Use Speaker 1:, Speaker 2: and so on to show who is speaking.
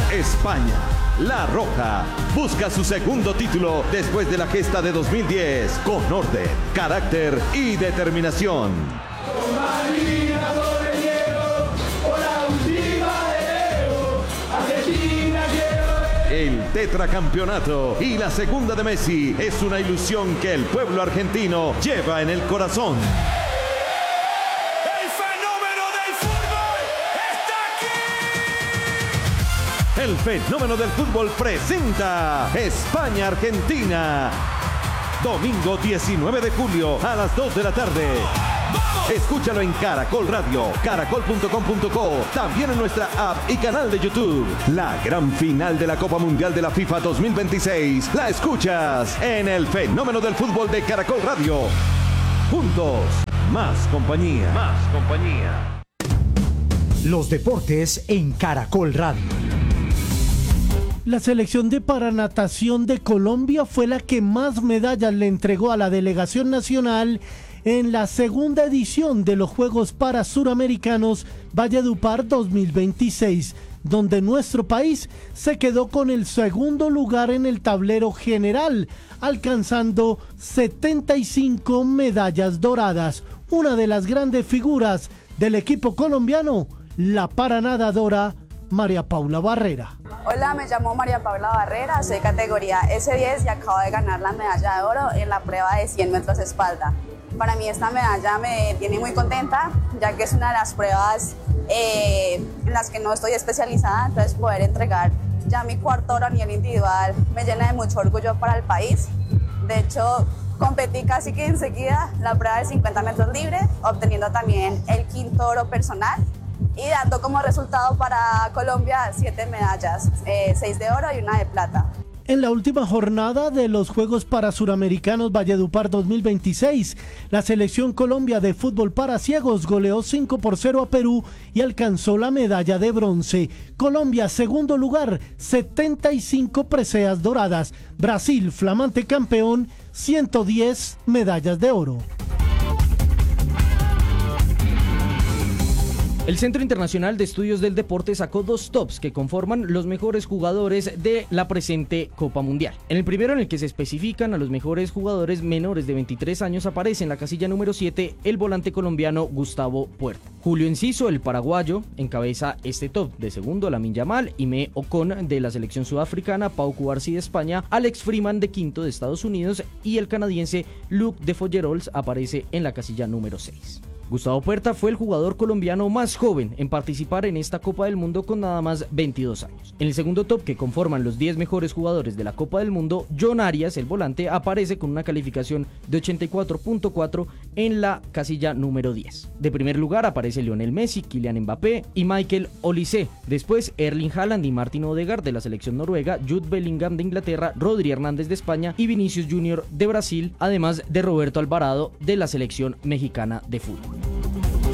Speaker 1: España, La Roja, busca su segundo título después de la gesta de 2010 con orden, carácter y determinación. El tetracampeonato y la segunda de Messi es una ilusión que el pueblo argentino lleva en el corazón.
Speaker 2: ¡El fenómeno del fútbol está aquí!
Speaker 1: El fenómeno del fútbol presenta España-Argentina. Domingo 19 de julio a las 2 de la tarde. Escúchalo en Caracol Radio, caracol.com.co, también en nuestra app y canal de YouTube. La gran final de la Copa Mundial de la FIFA 2026 la escuchas en el fenómeno del fútbol de Caracol Radio. Juntos, más compañía. Más compañía.
Speaker 3: Los deportes en Caracol Radio.
Speaker 4: La selección de paranatación de Colombia fue la que más medallas le entregó a la delegación nacional en la segunda edición de los Juegos Parasuramericanos Valledupar 2026, donde nuestro país se quedó con el segundo lugar en el tablero general, alcanzando 75 medallas doradas. Una de las grandes figuras del equipo colombiano, la paranadadora María Paula Barrera.
Speaker 5: Hola, me llamo María Paula Barrera, soy categoría S10 y acabo de ganar la medalla de oro en la prueba de 100 metros espalda. Para mí esta medalla me tiene muy contenta, ya que es una de las pruebas en las que no estoy especializada, entonces poder entregar ya mi cuarto oro a nivel individual me llena de mucho orgullo para el país. De hecho, competí casi que enseguida la prueba de 50 metros libre, obteniendo también el quinto oro personal y dando como resultado para Colombia 7 medallas, 6 de oro y 1 de plata.
Speaker 4: En la última jornada de los Juegos Parasuramericanos Valledupar 2026, la selección Colombia de fútbol para ciegos goleó 5-0 a Perú y alcanzó la medalla de bronce. Colombia, segundo lugar, 75 preseas doradas. Brasil, flamante campeón, 110 medallas de oro.
Speaker 6: El Centro Internacional de Estudios del Deporte sacó 2 tops que conforman los mejores jugadores de la presente Copa Mundial. En el primero, en el que se especifican a los mejores jugadores menores de 23 años, aparece en la casilla número 7 el volante colombiano Gustavo Puerta. Julio Enciso, el paraguayo, encabeza este top. De segundo, Lamine Yamal, Ime Ocon de la selección sudafricana, Pau Cubarsí de España, Alex Freeman de quinto de Estados Unidos y el canadiense Luc de Follerols aparece en la casilla número 6. Gustavo Puerta fue el jugador colombiano más joven en participar en esta Copa del Mundo con nada más 22 años. En el segundo top, que conforman los 10 mejores jugadores de la Copa del Mundo, John Arias, el volante, aparece con una calificación de 84.4 en la casilla número 10. De primer lugar aparece Lionel Messi, Kylian Mbappé y Michael Olise. Después Erling Haaland y Martin Odegaard de la selección noruega, Jude Bellingham de Inglaterra, Rodri Hernández de España y Vinicius Junior de Brasil, además de Roberto Alvarado de la selección mexicana de fútbol.